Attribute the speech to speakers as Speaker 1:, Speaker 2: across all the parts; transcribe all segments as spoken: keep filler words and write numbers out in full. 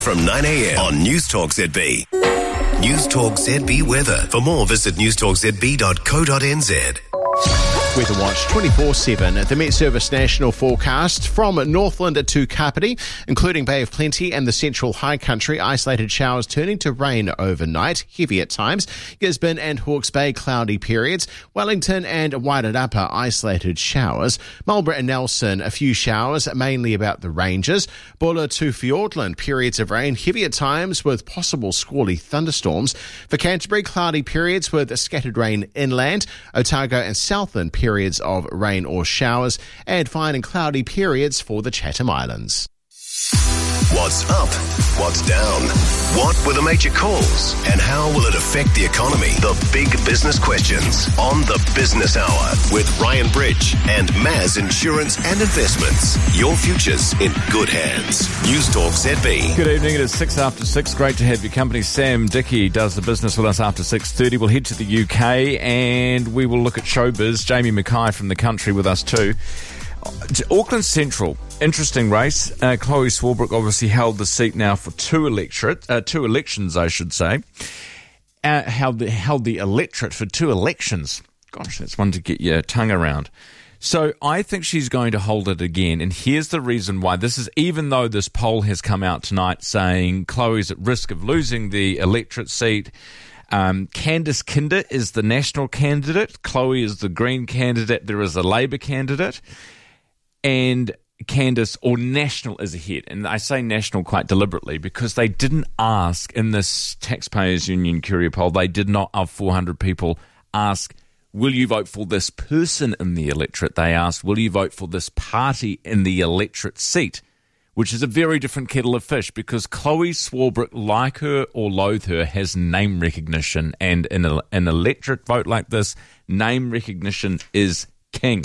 Speaker 1: From nine a.m. on News Talk Z B. News Talk Z B weather. For more, visit news talk z b dot co dot n z.
Speaker 2: Weather Watch twenty-four seven. The Met Service National Forecast from Northland to Kapiti, including Bay of Plenty and the central high country. Isolated showers turning to rain overnight, heavy at times. Gisborne and Hawke's Bay, cloudy periods. Wellington and Wairarapa, isolated showers. Marlborough and Nelson, a few showers, mainly about the ranges. Buller to Fiordland, periods of rain, heavy at times with possible squally thunderstorms. For Canterbury, cloudy periods with scattered rain inland. Otago and Southland, periods of rain or showers, and fine and cloudy periods for the Chatham Islands.
Speaker 1: What's up? What's down? What were the major calls? And how will it affect the economy? The big business questions on the Business Hour with Ryan Bridge and Maz Insurance and Investments. Your future's in good hands. News Talk Z B.
Speaker 3: Good evening. It is six after six. Great to have your company. Sam Dickey does the business with us after six thirty. We'll head to the U K and we will look at showbiz. Jamie Mackay from The Country with us too. Auckland Central, interesting race. Uh, Chloe Swarbrick obviously held the seat now for two electorate, uh, two elections, I should say. Uh, held, the, held the electorate for two elections. Gosh, that's one to get your tongue around. So I think she's going to hold it again. And here's the reason why. This is even though this poll has come out tonight saying Chloe's at risk of losing the electorate seat. Um, Candice Kinder is the national candidate. Chloe is the Green candidate. There is a Labour candidate. And Candice, or National, is ahead. And I say National quite deliberately because they didn't ask in this Taxpayers Union Curia poll, they did not, of four hundred people, ask, will you vote for this person in the electorate? They asked, will you vote for this party in the electorate seat? Which is a very different kettle of fish because Chloe Swarbrick, like her or loathe her, has name recognition. And in a, an electorate vote like this, name recognition is king.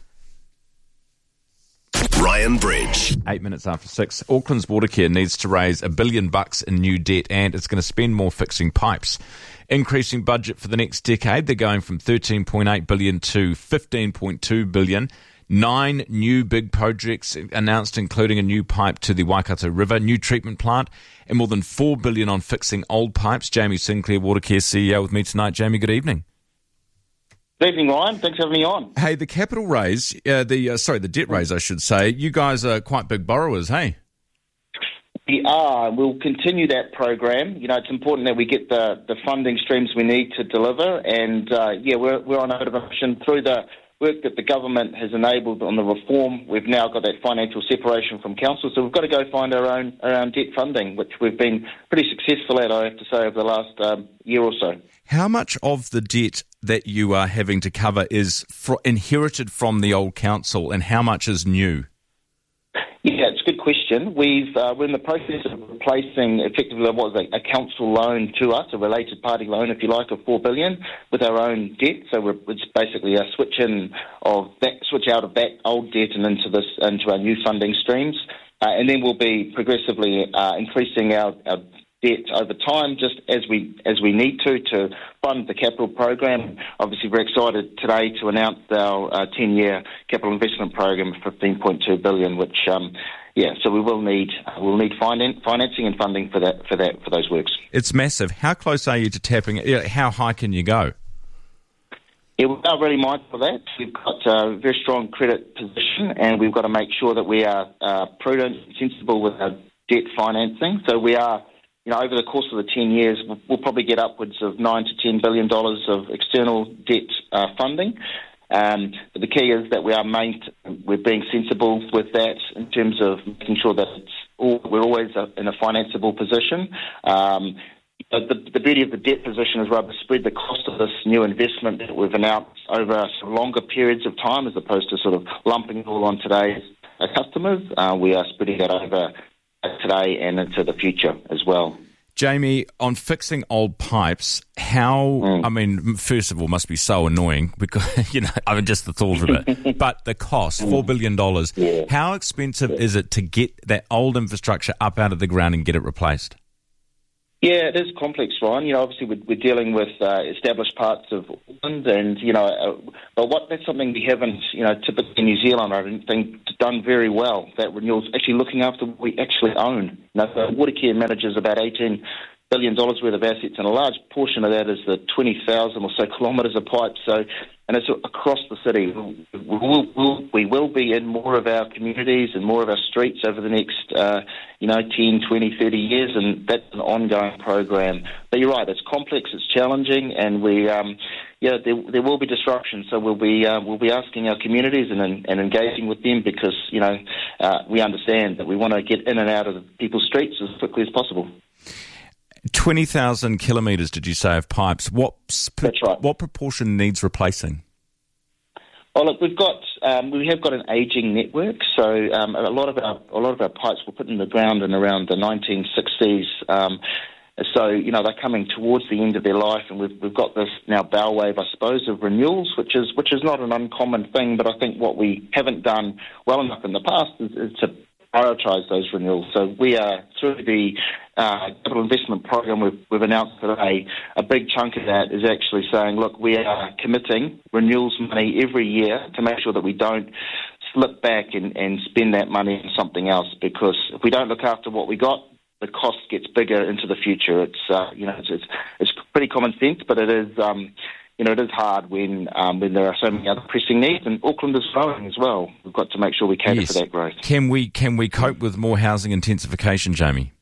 Speaker 1: Ryan Bridge.
Speaker 3: Eight minutes after six. Auckland's Watercare needs to raise a billion bucks in new debt and it's going to spend more fixing pipes. Increasing budget for the next decade. They're going from thirteen point eight billion dollars to fifteen point two billion dollars. Nine new big projects announced, including a new pipe to the Waikato River, new treatment plant, and more than four billion dollars on fixing old pipes. Jamie Sinclair, Watercare C E O, with me tonight. Jamie, good evening.
Speaker 4: Good evening, Ryan. Thanks for having me on.
Speaker 3: Hey, the capital raise, uh, the uh, sorry, the debt raise, I should say. You guys are quite big borrowers, hey?
Speaker 4: We are. We'll continue that program. You know, it's important that we get the, the funding streams we need to deliver. And, uh, yeah, we're, we're on a bit of a mission through the work that the government has enabled on the reform. We've now got that financial separation from council. So we've got to go find our own, our own debt funding, which we've been pretty successful at, I have to say, over the last um, year or so.
Speaker 3: How much of the debt that you are having to cover is fr- inherited from the old council and how much is new?
Speaker 4: Yeah, it's a good question. We've, uh, we're in the process of replacing effectively what was a, a council loan to us, a related party loan, if you like, of four billion dollars with our own debt. So we're, it's basically a switch in of that, switch out of that old debt and into this into our new funding streams. Uh, and then we'll be progressively uh, increasing our, our debt over time, just as we as we need to to fund the capital program. Obviously, we're excited today to announce our uh, ten-year capital investment program of fifteen point two billion dollars, which um, yeah, so we will need uh, we'll need finan- financing and funding for that for that for those works.
Speaker 3: It's massive. How close are you to tapping it? How high can you go?
Speaker 4: Yeah, we are really mindful of that. We've got a very strong credit position, and we've got to make sure that we are uh, prudent and sensible with our debt financing. So we are. You know, over the course of the ten years, we'll, we'll probably get upwards of nine to ten billion dollars of external debt uh, funding. Um, but the key is that we are main, we're being sensible with that in terms of making sure that it's all, we're always in a financeable position. Um, the, the beauty of the debt position is rather spread the cost of this new investment that we've announced over some longer periods of time, as opposed to sort of lumping it all on today's uh, customers. Uh, we are spreading that over today and into the future as well.
Speaker 3: Jamie, on fixing old pipes, how, mm. I mean, first of all, must be so annoying because, you know, I mean, just the thought of it. But the cost, four billion dollars, yeah. How expensive yeah. is it to get that old infrastructure up out of the ground and get it replaced?
Speaker 4: Yeah, it is complex, Ryan. You know, obviously we're, we're dealing with uh, established parts of Auckland, and you know, uh, but what that's something we haven't, you know, typically in New Zealand, I don't think done very well. That renewal's actually looking after what we actually own. You know, so Watercare manages about eighteen billion dollars worth of assets, and a large portion of that is the twenty thousand or so kilometres of pipe. So, and it's across the city. We will, we'll, we will be in more of our communities and more of our streets over the next, uh, you know, ten, twenty, thirty years, and that's an ongoing program. But you're right, it's complex, it's challenging, and we, um, yeah, there, there will be disruption. So we'll be uh, we'll be asking our communities and, and engaging with them because, you know, uh, we understand that we want to get in and out of people's streets as quickly as possible.
Speaker 3: twenty thousand kilometres, did you say, of pipes? What
Speaker 4: That's right.
Speaker 3: What proportion needs replacing?
Speaker 4: Oh, look, we've got um, we have got an ageing network. So um, a lot of our a lot of our pipes were put in the ground in around the nineteen sixties. Um, so you know they're coming towards the end of their life, and we've we've got this now bow wave, I suppose, of renewals, which is which is not an uncommon thing. But I think what we haven't done well enough in the past is, is to prioritise those renewals. So we are through the uh, capital investment program we've, we've announced today. A big chunk of that is actually saying, look, we are committing renewals money every year to make sure that we don't slip back and, and spend that money on something else. Because if we don't look after what we got, the cost gets bigger into the future. It's uh, you know it's, it's it's pretty common sense, but it is. Um, You know, it is hard when um, when there are so many other pressing needs, and Auckland is growing as well. We've got to make sure we cater
Speaker 3: yes.
Speaker 4: for that growth.
Speaker 3: Can we can we cope with more housing intensification, Jamie?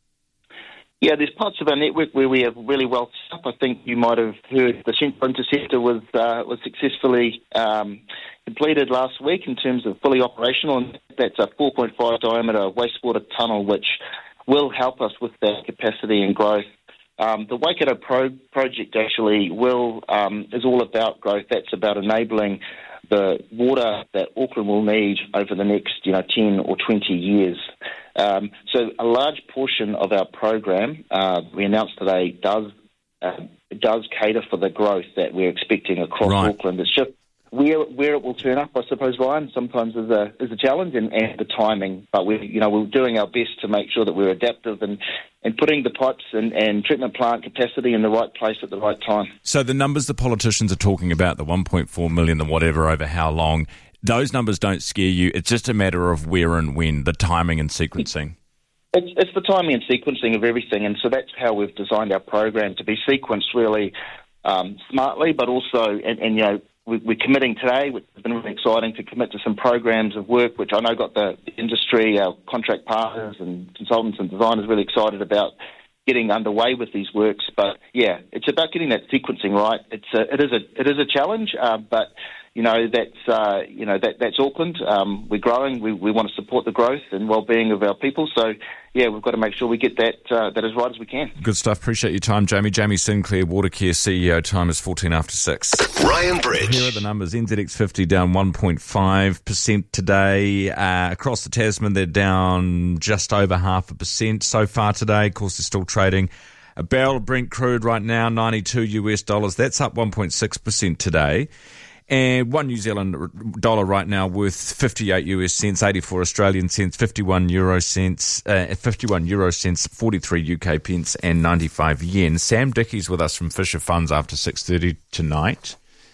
Speaker 4: Yeah, there's parts of our network where we have really well set up. I think you might have heard the Central Interceptor was uh, was successfully um, completed last week in terms of fully operational, and that's a four point five diameter wastewater tunnel, which will help us with that capacity and growth. Um, the Waikato Pro project actually will um, is all about growth. That's about enabling the water that Auckland will need over the next, you know, ten or twenty years. Um, so a large portion of our program uh, we announced today does uh, does cater for the growth that we're expecting across
Speaker 3: right.
Speaker 4: Auckland. It's just where where it will turn up, I suppose, Ryan, sometimes is a is a challenge, and, and the timing. But we you know we're doing our best to make sure that we're adaptive and, and putting the pipes and, and treatment plant capacity in the right place at the right time.
Speaker 3: So the numbers the politicians are talking about, the one point four million, the whatever, over how long, those numbers don't scare you. It's just a matter of where and when, the timing and sequencing.
Speaker 4: It's, it's the timing and sequencing of everything, and so that's how we've designed our program to be sequenced really um, smartly, but also, and, and you know, we're committing today, which has been really exciting, to commit to some programs of work, which I know got the industry, our contract partners and consultants and designers really excited about getting underway with these works. But yeah, it's about getting that sequencing right. It's a, it is a it is a challenge, uh, but you know that's uh, you know that that's Auckland. Um, we're growing. We we want to support the growth and well-being of our people. So yeah, we've got to make sure we get that uh, that as right as we can.
Speaker 3: Good stuff. Appreciate your time, Jamie. Jamie Sinclair, Watercare C E O. Time is fourteen after six.
Speaker 1: Ryan Bridge.
Speaker 3: Here are the numbers. N Z X fifty down one point five percent today. Uh, across the Tasman, they're down just over half a percent so far today. Of course, they're still trading. A barrel of Brent crude right now, ninety-two U S dollars. That's up one point six percent today. And one New Zealand dollar right now worth fifty-eight U S cents, eighty-four Australian cents, fifty-one euro cents, uh, fifty-one euro cents, forty-three U K pence, and ninety-five yen. Sam Dickey's with us from Fisher Funds after six thirty tonight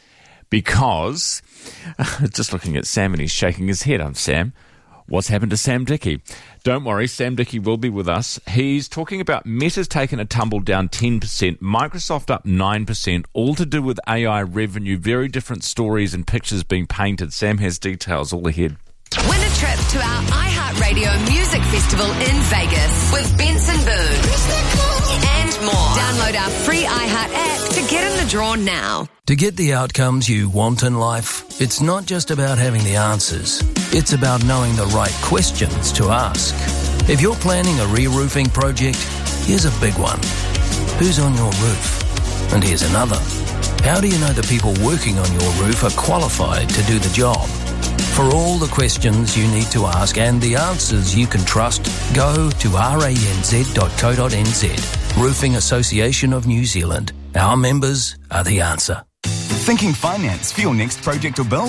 Speaker 3: because, just looking at Sam and he's shaking his head. I'm Sam. What's happened to Sam Dickey? Don't worry, Sam Dickey will be with us. He's talking about Meta's taken a tumble down ten percent, Microsoft up nine percent, all to do with A I revenue. Very different stories and pictures being painted. Sam has details all ahead.
Speaker 5: Win a trip to our iHeartRadio Music Festival in Vegas with Benson Boone and more. Download our free iHeart app to get in the draw now.
Speaker 6: To get the outcomes you want in life, it's not just about having the answers. It's about knowing the right questions to ask. If you're planning a re-roofing project, here's a big one. Who's on your roof? And here's another. How do you know the people working on your roof are qualified to do the job? For all the questions you need to ask and the answers you can trust, go to ranz dot co dot n z. Roofing Association of New Zealand. Our members are the answer.
Speaker 7: Thinking finance for your next project or build?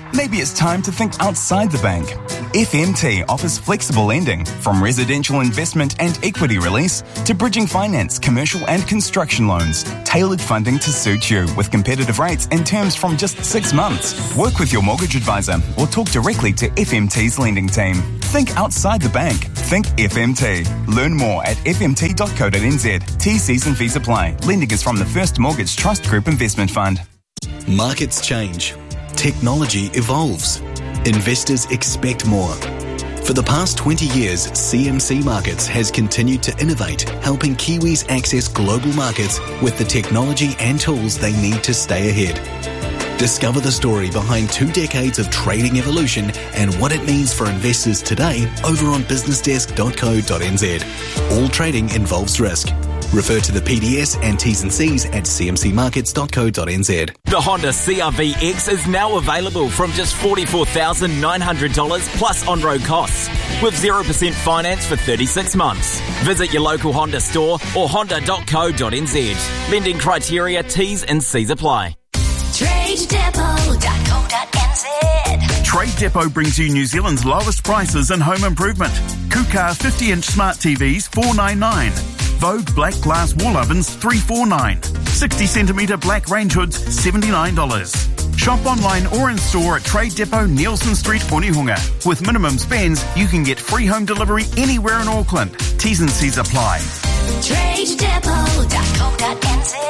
Speaker 7: Maybe it's time to think outside the bank. F M T offers flexible lending, from residential investment and equity release to bridging finance, commercial and construction loans. Tailored funding to suit you with competitive rates and terms from just six months. Work with your mortgage advisor or talk directly to F M T's lending team. Think outside the bank. Think F M T. Learn more at f m t dot co dot n z. T Cs and fees apply. Lending is from the First Mortgage Trust Group Investment Fund.
Speaker 8: Markets change. Technology evolves. Investors expect more. For the past twenty years, C M C Markets has continued to innovate, helping Kiwis access global markets with the technology and tools they need to stay ahead. Discover the story behind two decades of trading evolution and what it means for investors today over on business desk dot co dot n z. All trading involves risk. Refer to the P D S and T's and C's at c m c markets dot co dot n z.
Speaker 9: The Honda C R V X is now available from just forty-four thousand nine hundred dollars plus on-road costs, with zero percent finance for thirty-six months. Visit your local Honda store or honda dot co dot n z. Lending criteria, T's and C's apply.
Speaker 10: trade depot dot co dot n z.
Speaker 11: Trade Depot brings you New Zealand's lowest prices in home improvement. Kukar fifty inch smart T Vs four ninety-nine. Vogue black glass wall ovens three forty-nine. sixty centimetre black range hoods seventy-nine dollars. Shop online or in store at Trade Depot, Nielsen Street, Onehunga. With minimum spends, you can get free home delivery anywhere in Auckland. T's and C's apply.
Speaker 10: trade depot dot co dot n z.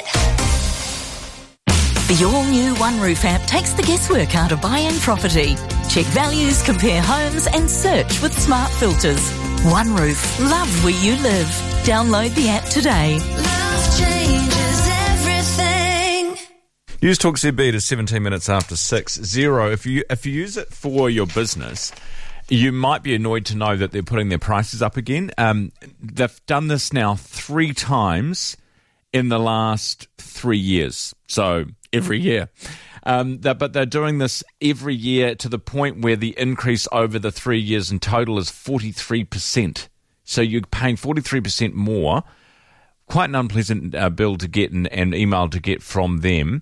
Speaker 12: The all-new One Roof app takes the guesswork out of buying property. Check values, compare homes and search with smart filters. One Roof. Love where you live. Download the app today.
Speaker 10: Love changes everything.
Speaker 3: News Talk Z B is seventeen minutes after six. Zero. If you if you use it for your business, you might be annoyed to know that they're putting their prices up again. Um, they've done this now three times in the last three years. So every year. Um, they're, but they're doing this every year to the point where the increase over the three years in total is forty-three percent. So you're paying forty-three percent more. Quite an unpleasant uh, bill to get and, and email to get from them.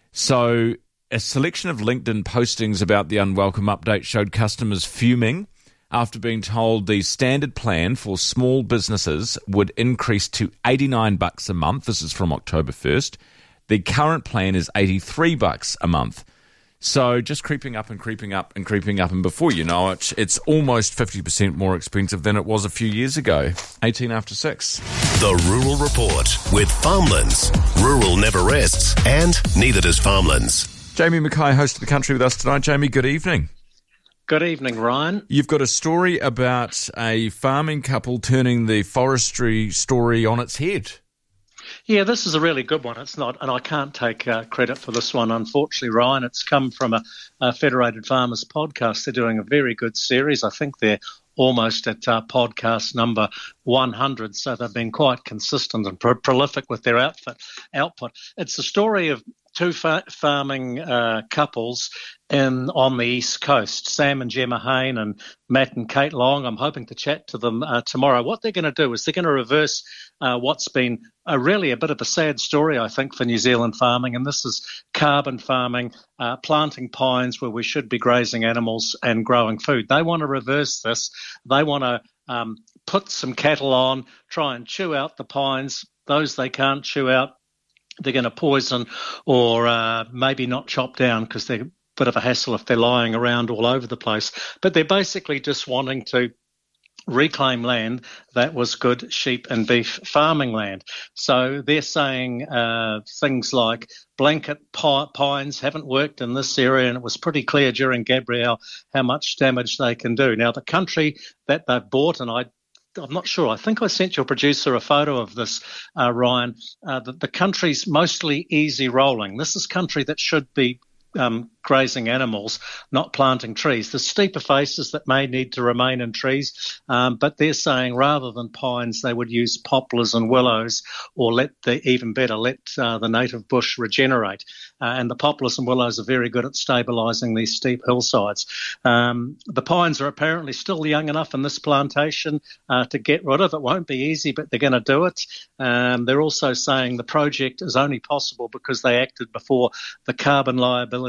Speaker 3: So a selection of LinkedIn postings about the unwelcome update showed customers fuming after being told the standard plan for small businesses would increase to eighty-nine bucks a month. This is from October first. The current plan is eighty-three bucks a month. So just creeping up and creeping up and creeping up, and before you know it, it's almost fifty percent more expensive than it was a few years ago. eighteen after six.
Speaker 1: The Rural Report with Farmlands. Rural never rests, and neither does Farmlands.
Speaker 3: Jamie Mackay, host of The Country with us tonight. Jamie, good evening.
Speaker 13: Good evening, Ryan.
Speaker 3: You've got a story about a farming couple turning the forestry story on its head.
Speaker 13: Yeah, this is a really good one. It's not, and I can't take uh, credit for this one, unfortunately, Ryan. It's come from a, a Federated Farmers podcast. They're doing a very good series. I think they're almost at uh, podcast number one hundred, so they've been quite consistent and pro- prolific with their outfit, output. It's the story of two fa- farming uh, couples in on the East Coast, Sam and Gemma Hain and Matt and Kate Long. I'm hoping to chat to them uh, tomorrow. What they're going to do is they're going to reverse uh, what's been a, really a bit of a sad story, I think, for New Zealand farming, and this is carbon farming, uh, planting pines where we should be grazing animals and growing food. They want to reverse this. They want to um, put some cattle on, try and chew out the pines. Those they can't chew out, they're going to poison or uh, maybe not chop down because they're a bit of a hassle if they're lying around all over the place. But they're basically just wanting to reclaim land that was good sheep and beef farming land. So they're saying uh, things like blanket pi- pines haven't worked in this area, and it was pretty clear during Gabrielle how much damage they can do. Now, the country that they've bought, and I I'm not sure. I think I sent your producer a photo of this, uh, Ryan. Uh, the, the country's mostly easy rolling. This is country that should be um, grazing animals, not planting trees. There's steeper faces that may need to remain in trees, um, but they're saying rather than pines, they would use poplars and willows, or let the, even better, let uh, the native bush regenerate. Uh, and the poplars and willows are very good at stabilising these steep hillsides. Um, the pines are apparently still young enough in this plantation uh, to get rid of it. Won't be easy, but they're going to do it. Um, they're also saying the project is only possible because they acted before the carbon liability became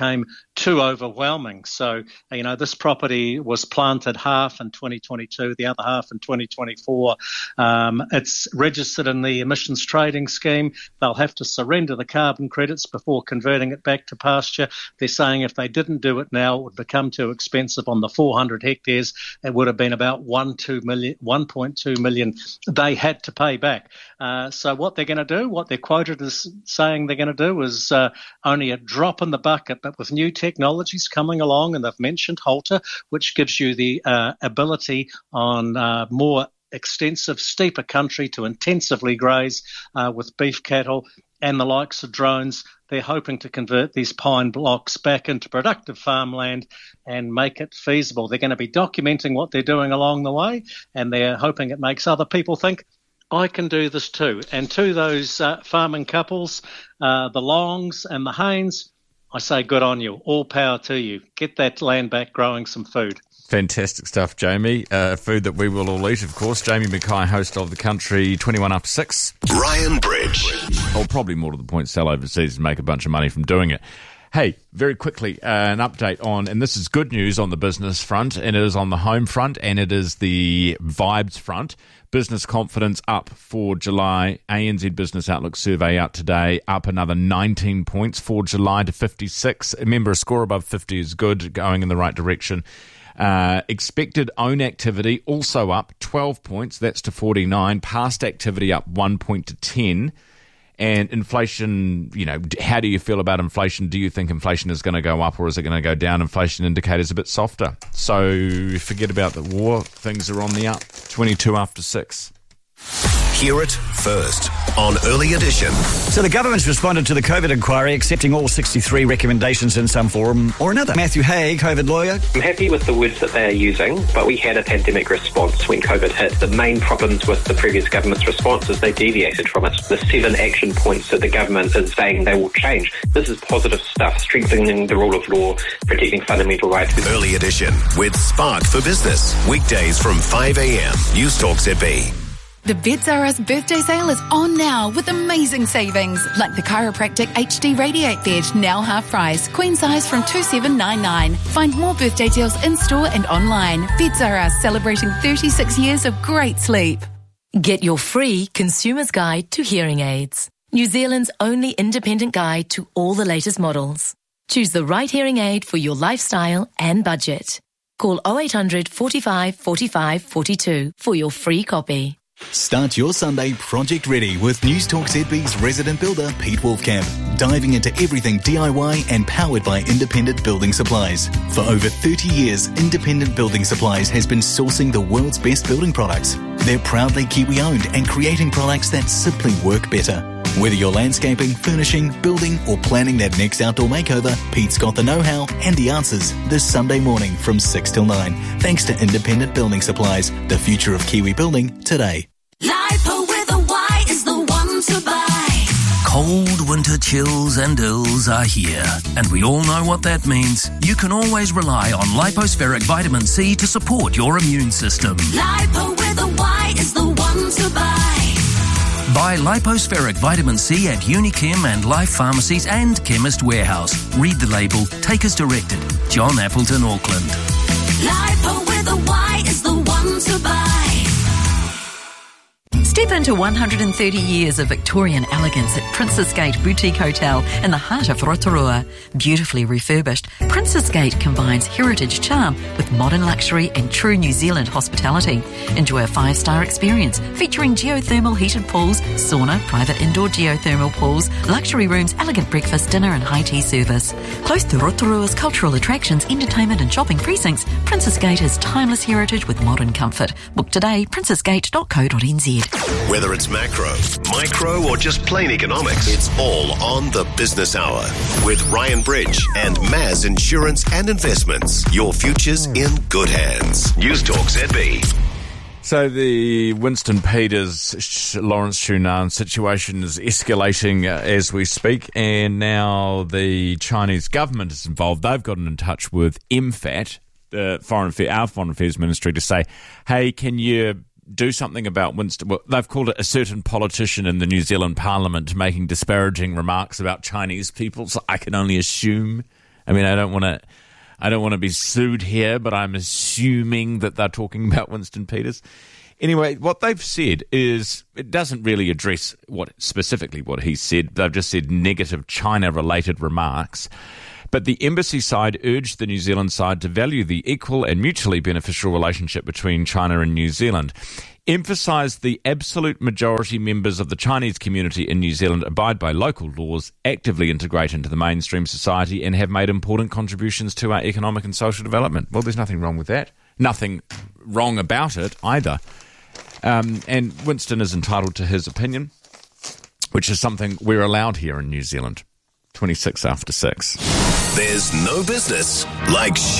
Speaker 13: became too overwhelming. So, you know, this property was planted half in twenty twenty-two, the other half in twenty twenty-four. Um, it's registered in the emissions trading scheme. They'll have to surrender the carbon credits before converting it back to pasture. They're saying if they didn't do it now, it would become too expensive. On the four hundred hectares, it would have been about one point two million they had to pay back. Uh, so what they're going to do, what they're quoted as saying they're going to do is uh, only a drop in the bucket, but with new technologies coming along, and they've mentioned Halter, which gives you the uh, ability on uh, more extensive, steeper country to intensively graze uh, with beef cattle and the likes of drones. They're hoping to convert these pine blocks back into productive farmland and make it feasible. They're going to be documenting what they're doing along the way, and they're hoping it makes other people think, I can do this too. And to those uh, farming couples, uh, the Longs and the Haynes, I say good on you. All power to you. Get that land back growing some food.
Speaker 3: Fantastic stuff, Jamie. Uh, food that we will all eat, of course. Jamie Mackay, host of The Country, twenty-one up six.
Speaker 1: Ryan Bridge.
Speaker 3: Or probably more to the point, sell overseas and make a bunch of money from doing it. Hey, very quickly, uh, an update on, and this is good news on the business front, and it is on the home front, and it is the vibes front. Business confidence up for July. A N Z Business Outlook survey out today, up another nineteen points for July to fifty-six. Remember, a score above fifty is good, going in the right direction. Uh, expected own activity also up twelve points, that's to forty-nine. Past activity up one point to ten. And inflation, you know, how do you feel about inflation? Do you think inflation is going to go up or is it going to go down? Inflation indicators a bit softer. So forget about the war. Things are on the up. twenty-two after six.
Speaker 1: Hear it first on Early Edition.
Speaker 14: So the government's responded to the COVID inquiry, accepting all sixty-three recommendations in some form or another. Matthew Hay, COVID lawyer.
Speaker 15: I'm happy with the words that they are using, but we had a pandemic response when COVID hit. The main problems with the previous government's response is they deviated from it. The seven action points that the government is saying they will change. This is positive stuff, strengthening the rule of law, protecting fundamental rights.
Speaker 1: Early Edition with Spark for Business. Weekdays from five a.m. News Talk Z B.
Speaker 16: The Beds R Us birthday sale is on now with amazing savings, like the Chiropractic H D Radiate Bed, now half price, queen size from two thousand seven hundred ninety-nine. Find more birthday deals in-store and online. Beds R Us, celebrating thirty-six years of great sleep.
Speaker 17: Get your free consumer's guide to hearing aids. New Zealand's only independent guide to all the latest models. Choose the right hearing aid for your lifestyle and budget. Call oh eight hundred, forty-five, forty-five, forty-two for your free copy.
Speaker 8: Start your Sunday project ready with News Talk Z B's resident builder Pete Wolfcamp, diving into everything D I Y and powered by Independent Building Supplies. For over thirty years, Independent Building Supplies has been sourcing the world's best building products. They're proudly Kiwi-owned and creating products that simply work better. Whether you're landscaping, furnishing, building or planning that next outdoor makeover, Pete's got the know-how and the answers this Sunday morning from six till nine. Thanks to Independent Building Supplies, the future of Kiwi building today.
Speaker 10: Lipo with a Y is the one to buy.
Speaker 6: Cold winter chills and ills are here, and we all know what that means. You can always rely on Lipospheric Vitamin C to support your immune system.
Speaker 10: Lipo with a Y is the one to buy.
Speaker 6: Buy Lipospheric Vitamin C at Unichem and Life Pharmacies and Chemist Warehouse. Read the label. Take as directed. John Appleton, Auckland.
Speaker 10: Lipo with a Y is the one to buy.
Speaker 12: Step into one hundred thirty years of Victorian elegance at Princess Gate Boutique Hotel in the heart of Rotorua. Beautifully refurbished, Princess Gate combines heritage charm with modern luxury and true New Zealand hospitality. Enjoy a five-star experience featuring geothermal heated pools, sauna, private indoor geothermal pools, luxury rooms, elegant breakfast, dinner and high tea service. Close to Rotorua's cultural attractions, entertainment and shopping precincts, Princess Gate has timeless heritage with modern comfort. Book today, princess gate dot co dot n z.
Speaker 1: Whether it's macro, micro, or just plain economics, it's all on the Business Hour with Ryan Bridge and Maz Insurance and Investments. Your future's in good hands. News Talk Z B.
Speaker 3: So the Winston Peters, Lawrence Shunan situation is escalating uh, as we speak, and now the Chinese government is involved. They've gotten in touch with M FAT, uh, Foreign Affairs, our Foreign Affairs Ministry, to say, hey, can you do something about Winston? Well, they've called it a certain politician in the New Zealand Parliament making disparaging remarks about Chinese people. So I can only assume I mean, I don't want to, I don't want to be sued here, but I'm assuming that they're talking about Winston Peters. Anyway, what they've said is it doesn't really address what specifically what he said. They've just said negative China-related remarks. But the embassy side urged the New Zealand side to value the equal and mutually beneficial relationship between China and New Zealand, emphasised the absolute majority members of the Chinese community in New Zealand abide by local laws, actively integrate into the mainstream society, and have made important contributions to our economic and social development. Well, there's nothing wrong with that. Nothing wrong about it either. Um, and Winston is entitled to his opinion, which is something we're allowed here in New Zealand. twenty-six after six.
Speaker 1: There's no business like show.